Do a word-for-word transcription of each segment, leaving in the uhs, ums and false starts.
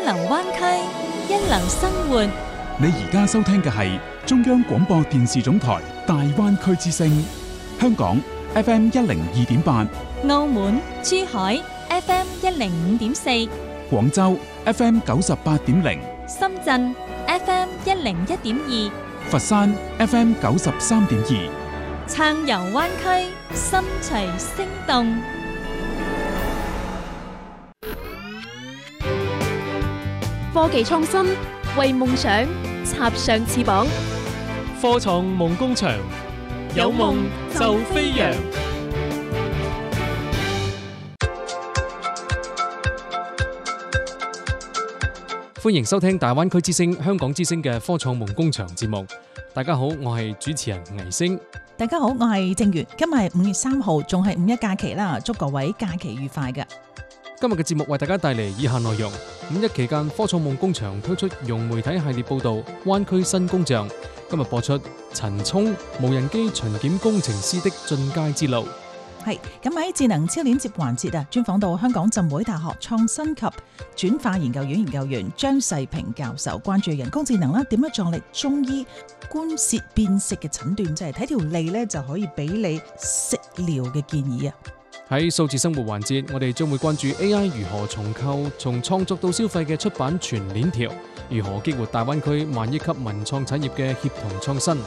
流灣區，一流生活。 你而家收聽嘅係中央廣播電視總台大灣區之聲，香港 F M 一零二點八， 澳門、珠海 F M 一零五點四， 廣州 F M 九十八點零， 深圳 F M 一零一點二， 佛山 F M 九十三點二， 暢遊灣區，心隨聲動。 科技創新，為夢想插上翅膀。 科創夢工場，有夢就飛揚。歡迎收聽大灣區之聲、香港之聲嘅科創夢工場節目。大家好，我係主持人倪星。 大家好，我係正月。今日係五月三號，仲係五一假期啦，祝各位假期愉快嘅。 今日嘅節目為大家帶嚟以下內容：五一期間，科創夢工場推出融媒體系列報道《灣區新工匠》。今日播出陳聰無人機巡檢工程師的進階之路。 係咁喺智能超鏈接環節啊，專訪到香港浸會大學創新及轉化研究院研究員張世平教授，關注人工智能啦，點樣助力中醫觀舌辨食嘅診斷，即係睇條脷咧就可以俾你食療嘅建議啊。 喺數字生活環節，我哋將會關注 A I 如何重構從創作到消費嘅出版全鏈條，如何激活大灣區萬億級文創產業嘅協同創新。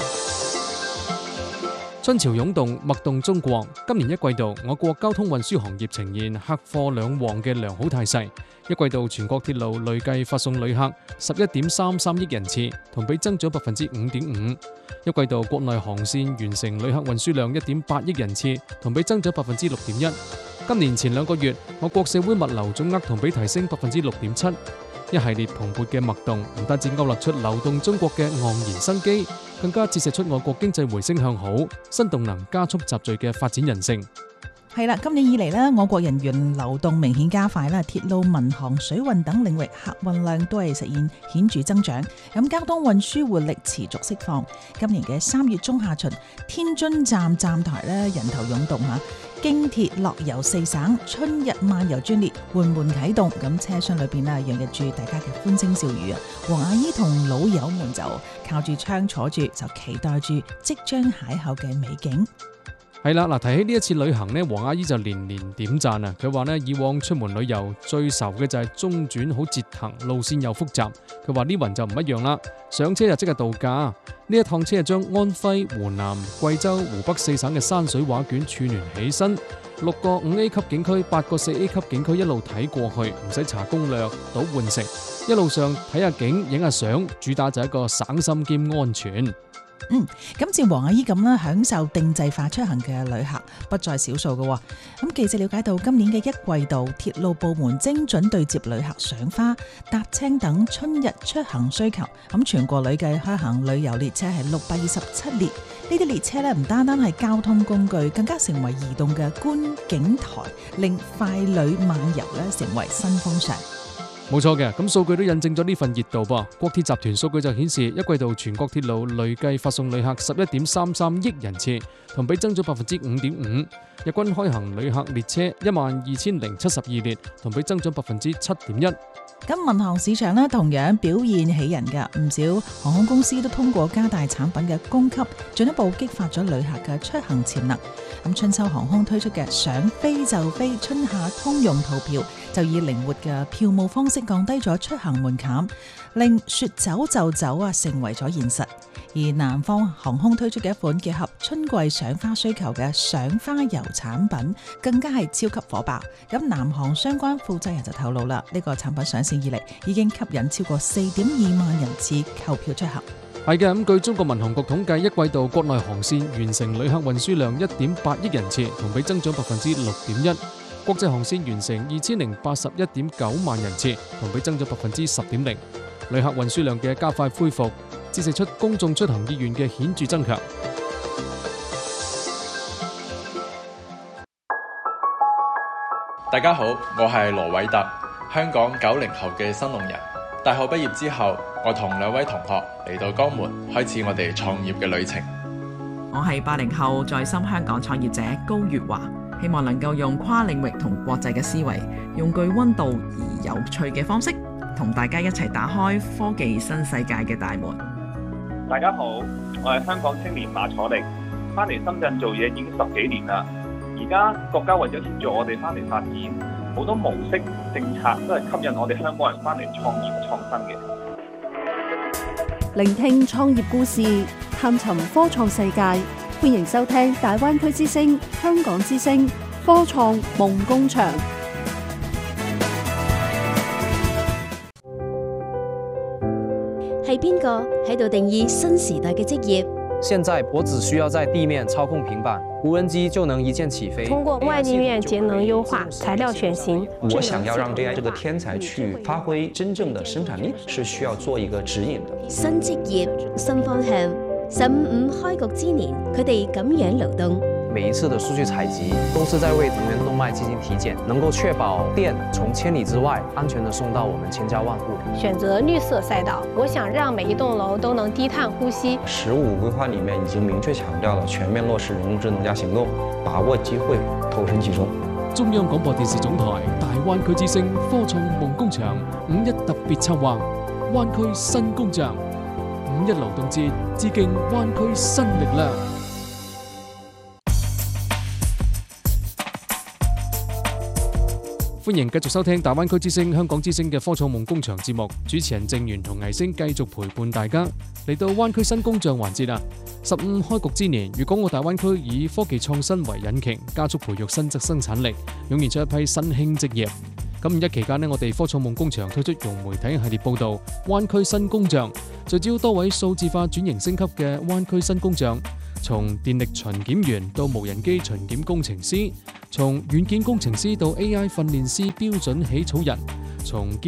春潮湧動，脈動中國。今年一季度，我國交通運輸行業呈現客貨兩旺嘅良好態勢。一季度全國鐵路累計發送旅客十一點三三億人次，同比增長百分之五點五。一季度國內航線完成旅客運輸量一點八億人次，同比增長百分之六點一。今年前兩個月，我國社會物流總額同比提升百分之六點七。一系列蓬勃嘅脈動，唔單止勾勒出流動中國嘅盎然生機，更加折射出我國經濟回升向好、新動能加速集聚嘅發展人性。 係啦，今年以嚟呢，我國人員流動明顯加快啦，鐵路、民航、水運等領域客運量都係實現顯著增長。咁交通運輸活力持續釋放。今年嘅三月中下旬，天津站站台咧人頭湧動嚇，京鐵樂遊四省春日漫遊專列緩緩啟動，咁車廂裏邊咧洋溢住大家嘅歡聲笑語啊！黃阿姨同老友們就靠住窗坐住，就期待住即將邂逅嘅美景。 係啦，嗱，提起呢一次旅行呢，黃阿姨就連連點讚啊！佢話呢，以往出門旅遊最愁嘅就係中轉好折騰，路線又複雜。佢話呢輪就唔一樣啦，上車就即係度假。呢一趟車係將安徽、湖南、貴州、湖北四省嘅山水畫卷串聯起身，六個五 A 級景區、八個四 A 級景區一路睇過去，唔使查攻略，倒換乘，一路上睇下景、影下相，主打就係一個省心兼安全。 嗯，咁似黃阿姨咁啦，享受定制化出行嘅旅客不在少數嘅。咁記者了解到，今年嘅一季度，鐵路部門精準對接旅客賞花、搭車等春日出行需求。咁全國累計開行旅遊列車係六百二十七列，呢啲列車咧唔單單係交通工具，更加成為移動嘅觀景台，令快旅漫遊咧成為新風尚。 冇錯嘅，咁數據都印證咗呢份熱度噃。國鐵集團數據就顯示，一季度全國鐵路累計發送旅客十一點三三億人次，同比增長百分之五點五。日均開行旅客列車一萬二千零七十二列，同比增長百分之七點一。 咁民航市場咧同樣表現喜人㗎，唔少航空公司都通過加大產品嘅供給，進一步激發咗旅客嘅出行潛能。咁春秋航空推出嘅想飛就飛春夏通用套票，就以靈活嘅票務方式降低咗出行門檻，令說走就走啊成為咗現實。而南方航空推出嘅一款結合春季賞花需求嘅賞花遊產品，更加係超級火爆。咁南航相關負責人就透露啦，呢個產品上市以嚟已經吸引超過四點二萬人次購票出行。 係嘅，咁據中國民航局統計，一季度國內航線完成旅客運輸量一點八億人次，同比增長百分之六點一。國際航線完成二千零八十一點九萬人次，同比增長百分之十點零。旅客運輸量嘅加快恢復，折射出公眾出行意願嘅顯著增強。 大家好，我係羅偉特，香港九零後嘅新農人。大學畢業之後，我同兩位同學嚟到江門，開始我哋創業嘅旅程。 我係八零後在深香港創業者高月華，希望能夠用跨領域同國際嘅思維，用具溫度而有趣嘅方式， 同大家一齊打開科技新世界嘅大門。 大家好，我係香港青年馬楚力，翻嚟深圳做嘢已經十幾年啦。而家國家為咗協助我哋翻嚟發展，好多模式政策都係吸引我哋香港人翻嚟創業創新嘅。 聆聽創業故事，探尋科創世界，歡迎收聽大灣區之聲、香港之聲科創夢工場。 係邊個喺度定義新時代嘅職業？ 現在我只需要在地面操控平板，無人機就能一鍵起飛。 通過外力面節能優化、材料選型， 我想要讓 A I 這個天才去發揮真正的生產力，是需要做一個指引的。 新職業、新方向，十五五開局之年，佢哋咁樣流動。 每一次的數據採集，都是在為能源動脈進行體檢，能夠確保電從千里之外安全地送到我們千家萬戶。 選擇綠色賽道，我想讓每一棟樓都能低碳呼吸。 十五規劃裡面已經明確強調了全面落實人工智能加行動，把握機會，投身其中。 中央廣播電視總台大灣區之聲科創夢工場五一特別策劃灣區新工匠，五一勞動節致敬灣區新力量。歡迎繼續收聽大灣區之聲、香港之聲嘅科創夢工場節目，主持人鄭源同倪星繼續陪伴大家嚟到灣區新工匠環節啦。十五開局之年，粵港澳大灣區以科技創新為引擎，加速培育新質生產力，湧現出一批新興職業。咁五一期間呢，我哋科創夢工場推出融媒體系列報道《灣區新工匠》，聚焦多位數字化轉型升級嘅灣區新工匠。從電力巡檢員到無人機巡檢工程師，從軟件工程師到 A I 訓練師標準起草人，從